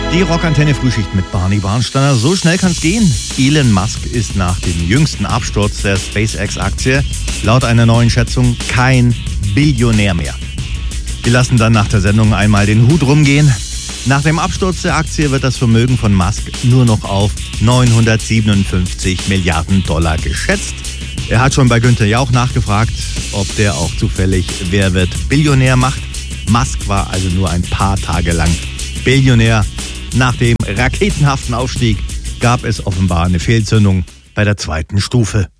Die Rockantenne Frühschicht mit Barney Barnsteiner. So schnell kann's gehen. Elon Musk ist nach dem jüngsten Absturz der SpaceX-Aktie laut einer neuen Schätzung kein Billionär mehr. Wir lassen dann nach der Sendung einmal den Hut rumgehen. Nach dem Absturz der Aktie wird das Vermögen von Musk nur noch auf 957 Milliarden Dollar geschätzt. Er hat schon bei Günther Jauch nachgefragt, ob der auch zufällig Wer wird Billionär macht. Musk war also nur ein paar Tage lang Billionär. Nach dem raketenhaften Aufstieg gab es offenbar eine Fehlzündung bei der zweiten Stufe.